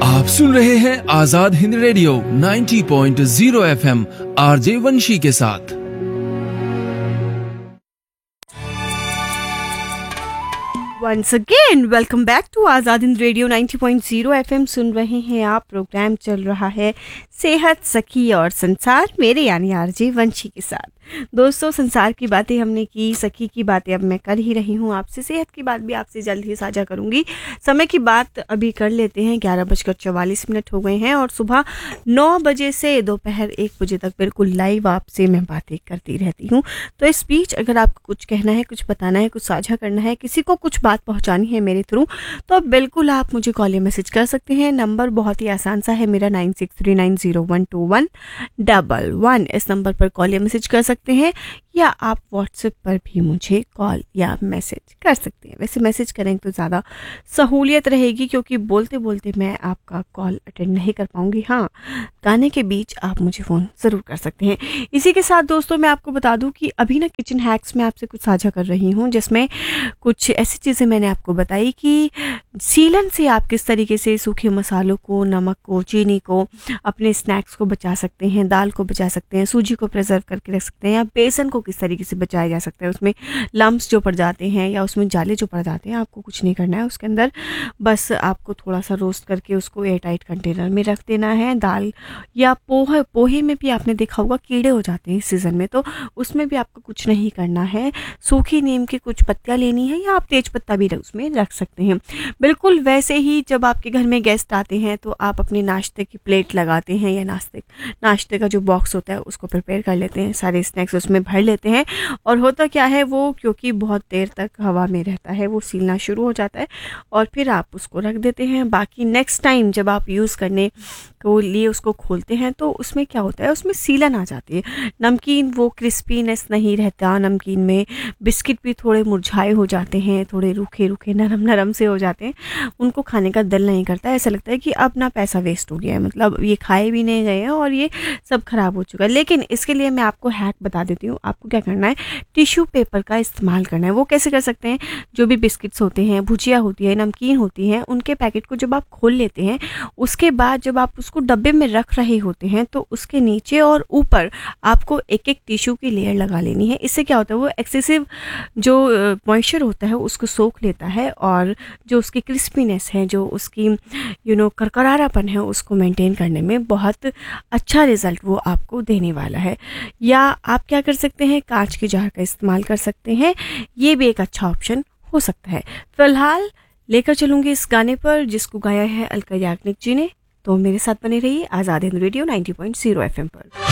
आप सुन रहे हैं Azad Hind radio 90.0 FM RJ वंशी के साथ। Once again welcome back to Azad Hind radio 90.0 FM. सुन रहे हैं आप, प्रोग्राम चल रहा है सेहत सखी और संसार, मेरे यानी आरजे वंशी के साथ। दोस्तों, संसार की बातें हमने की, सखी की बातें अब मैं कर ही रही हूँ आपसे, सेहत की बात भी आपसे जल्द ही साझा करूँगी। समय की बात अभी कर लेते हैं, 11:44 हो गए हैं और सुबह 9 बजे से दोपहर 1 बजे तक बिल्कुल लाइव आपसे मैं बातें करती रहती हूँ। तो इस बीच अगर आपको कुछ कहना है, कुछ बताना है, कुछ साझा करना है, किसी को कुछ बात पहुँचानी है मेरे थ्रू, तो बिल्कुल आप मुझे कॉल या मैसेज कर सकते हैं। नंबर बहुत ही आसान सा है मेरा, 9639012111। इस नंबर पर कॉल या मैसेज कर सकते हैं, या आप व्हाट्सएप पर भी मुझे कॉल या मैसेज कर सकते हैं। वैसे मैसेज करें तो ज़्यादा सहूलियत रहेगी, क्योंकि बोलते बोलते मैं आपका कॉल अटेंड नहीं कर पाऊंगी। हाँ, गाने के बीच आप मुझे फ़ोन ज़रूर कर सकते हैं। इसी के साथ दोस्तों, मैं आपको बता दूं कि अभी ना किचन हैक्स में आपसे कुछ साझा कर रही हूँ, जिसमें कुछ ऐसी चीज़ें मैंने आपको बताई कि सीलन से आप किस तरीके से सूखे मसालों को, नमक को, चीनी को, अपने स्नैक्स को बचा सकते हैं, दाल को बचा सकते हैं, सूजी को प्रिजर्व करके रख सकते हैं, या बेसन को किस तरीके से बचाया जा सकता है। उसमें लम्प्स जो पड़ जाते हैं या उसमें जाले जो पड़ जाते हैं, आपको कुछ नहीं करना है उसके अंदर, बस आपको थोड़ा सा रोस्ट करके उसको एयर टाइट कंटेनर में रख देना है। दाल या पोहे में भी आपने देखा होगा कीड़े हो जाते हैं इस सीज़न में, तो उसमें भी आपको कुछ नहीं करना है। सूखी नीम की कुछ पत्तियाँ लेनी है, या आप तेज पत्ता भी उसमें रख सकते हैं। बिल्कुल वैसे ही जब आपके घर में गेस्ट आते हैं तो आप अपने नाश्ते की प्लेट लगाते हैं, या नाश्ते का जो बॉक्स होता है उसको प्रिपेयर कर लेते हैं, सारे स्नैक्स उसमें भर लेते हैं। और होता क्या है, वो क्योंकि बहुत देर तक हवा में रहता है, वो सीलना शुरू हो जाता है और फिर आप उसको रख देते हैं। बाकी नेक्स्ट टाइम जब आप यूज़ करने को लिए उसको खोलते हैं तो उसमें क्या होता है, उसमें सीलन आ जाती है। नमकीन वो क्रिस्पीनेस नहीं रहता, नमकीन में बिस्किट भी थोड़े मुरझाए हो जाते हैं, थोड़े रूखे रूखे नरम से हो जाते हैं, उनको खाने का दिल नहीं करता। ऐसा लगता है कि अब ना पैसा वेस्ट हो गया है, मतलब ये खाए भी नहीं गए हैं और ये सब खराब हो चुका है। लेकिन इसके लिए मैं आपको हैक बता देती हूँ। आपको क्या करना है, टिश्यू पेपर का इस्तेमाल करना है। वो कैसे कर सकते हैं, जो भी बिस्किट्स होते हैं, भुजिया होती है, नमकीन होती है, उनके पैकेट को जब आप खोल लेते हैं, उसके बाद जब आप उसको डब्बे में रख रहे होते हैं, तो उसके नीचे और ऊपर आपको एक एक टिश्यू की लेयर लगा लेनी है। इससे क्या होता है, वो एक्सेसिव जो मॉइस्चर होता है उसको सोख लेता है, और जो उसकी क्रिस्पीनेस है, जो उसकी करकरारापन है, उसको मेंटेन करने में बहुत अच्छा रिजल्ट वो आपको देने वाला है। या आप क्या कर सकते हैं, कांच के जार का इस्तेमाल कर सकते हैं, ये भी एक अच्छा ऑप्शन हो सकता है। फिलहाल लेकर चलूंगी इस गाने पर, जिसको गाया है अलका याग्निक जी ने। तो मेरे साथ बने रहिए आजाद हिंद रेडियो 90.0 एफएम पर।